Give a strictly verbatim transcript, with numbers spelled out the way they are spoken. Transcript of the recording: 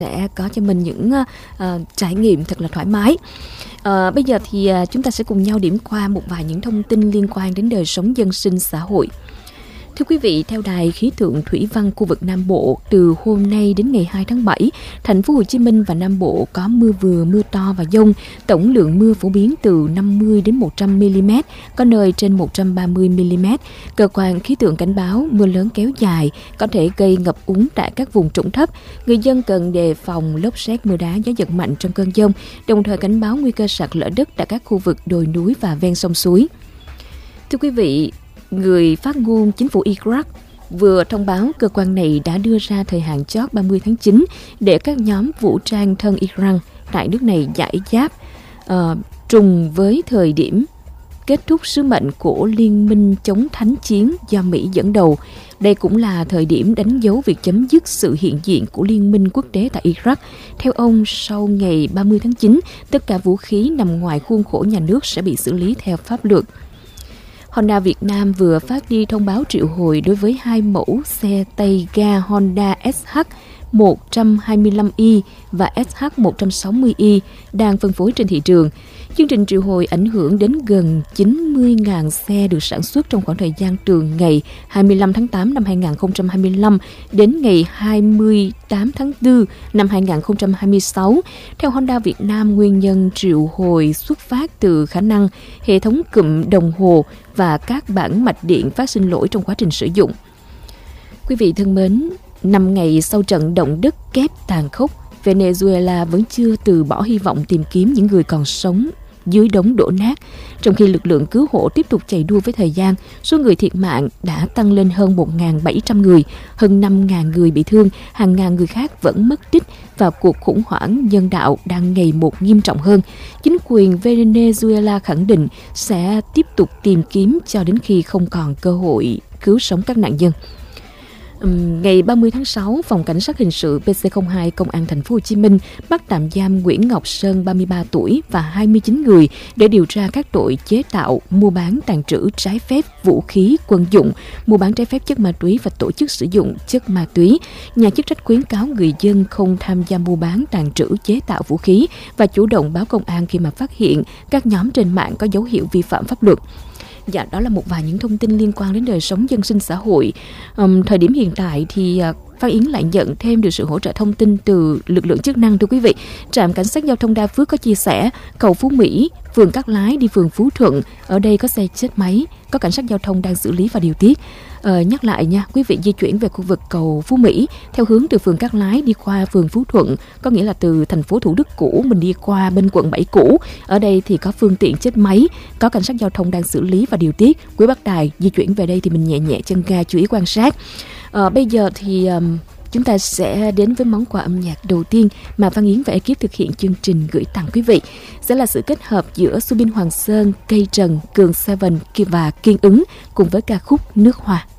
sẽ có cho mình những uh, trải nghiệm thật là thoải mái. Uh, bây giờ thì uh, chúng ta sẽ cùng nhau điểm qua một vài những thông tin liên quan đến đời sống dân sinh xã hội. Thưa quý vị, theo Đài khí tượng thủy văn khu vực Nam Bộ, từ hôm nay đến ngày hai tháng bảy, thành phố Hồ Chí Minh và Nam Bộ có mưa vừa, mưa to và dông. Tổng lượng mưa phổ biến từ năm mươi đến một trăm mi-li-mét, có nơi trên một trăm ba mươi mi-li-mét. Cơ quan khí tượng cảnh báo mưa lớn kéo dài có thể gây ngập úng tại các vùng trũng thấp. Người dân cần đề phòng lốc sét, mưa đá, gió giật mạnh trong cơn dông, đồng thời cảnh báo nguy cơ sạt lở đất tại các khu vực đồi núi và ven sông suối. Thưa quý vị, người phát ngôn chính phủ Iraq vừa thông báo cơ quan này đã đưa ra thời hạn chót ba mươi tháng chín để các nhóm vũ trang thân Iran tại nước này giải giáp uh, trùng với thời điểm kết thúc sứ mệnh của Liên minh chống thánh chiến do Mỹ dẫn đầu. Đây cũng là thời điểm đánh dấu việc chấm dứt sự hiện diện của Liên minh quốc tế tại Iraq. Theo ông, sau ngày ba mươi tháng chín, tất cả vũ khí nằm ngoài khuôn khổ nhà nước sẽ bị xử lý theo pháp luật. Honda Việt Nam vừa phát đi thông báo triệu hồi đối với hai mẫu xe tay ga Honda ét hát một hai lăm i và ét hát một sáu mươi i đang phân phối trên thị trường. Chương trình triệu hồi ảnh hưởng đến gần chín mươi nghìn xe được sản xuất trong khoảng thời gian từ ngày hai mươi lăm tháng tám năm hai nghìn không trăm hai mươi lăm đến ngày hai mươi tám tháng tư năm hai nghìn không trăm hai mươi sáu. Theo Honda Việt Nam, nguyên nhân triệu hồi xuất phát từ khả năng hệ thống cụm đồng hồ và các bản mạch điện phát sinh lỗi trong quá trình sử dụng. Quý vị thân mến, năm ngày sau trận động đất kép tàn khốc, Venezuela vẫn chưa từ bỏ hy vọng tìm kiếm những người còn sống dưới đống đổ nát. Trong khi lực lượng cứu hộ tiếp tục chạy đua với thời gian, số người thiệt mạng đã tăng lên hơn một nghìn bảy trăm người, hơn năm nghìn người bị thương, hàng ngàn người khác vẫn mất tích và cuộc khủng hoảng nhân đạo đang ngày một nghiêm trọng hơn. Chính quyền Venezuela khẳng định sẽ tiếp tục tìm kiếm cho đến khi không còn cơ hội cứu sống các nạn nhân. Ngày ba mươi tháng sáu, Phòng Cảnh sát Hình sự pê xê không hai Công an Thành phố Hồ Chí Minh bắt tạm giam Nguyễn Ngọc Sơn, ba mươi ba tuổi và hai mươi chín người để điều tra các tội chế tạo, mua bán, tàng trữ trái phép vũ khí quân dụng, mua bán trái phép chất ma túy và tổ chức sử dụng chất ma túy. Nhà chức trách khuyến cáo người dân không tham gia mua bán, tàng trữ, chế tạo vũ khí và chủ động báo công an khi mà phát hiện các nhóm trên mạng có dấu hiệu vi phạm pháp luật. Dạ, đó là một vài những thông tin liên quan đến đời sống dân sinh xã hội. Um, thời điểm hiện tại thì uh, Phan Yến lại nhận thêm được sự hỗ trợ thông tin từ lực lượng chức năng. Thưa quý vị, trạm cảnh sát giao thông Đa Phước có chia sẻ cầu Phú Mỹ, phường Cát Lái đi phường Phú Thuận, ở đây có xe chết máy, có cảnh sát giao thông đang xử lý và điều tiết. Ờ, nhắc lại nha, quý vị di chuyển về khu vực cầu Phú Mỹ theo hướng từ phường Cát Lái đi qua phường Phú Thuận, có nghĩa là từ thành phố Thủ Đức cũ mình đi qua bên quận bảy cũ. Ở đây thì có phương tiện chết máy, có cảnh sát giao thông đang xử lý và điều tiết. Quý bác tài di chuyển về đây thì mình nhẹ nhẹ chân ga, chú ý quan sát. Ờ, bây giờ thì um, chúng ta sẽ đến với món quà âm nhạc đầu tiên mà Phan Yến và ekip thực hiện chương trình gửi tặng quý vị. Sẽ là sự kết hợp giữa Subin Hoàng Sơn, Cây Trần, Cường Seven và Kiên Ứng cùng với ca khúc Nước Hoa.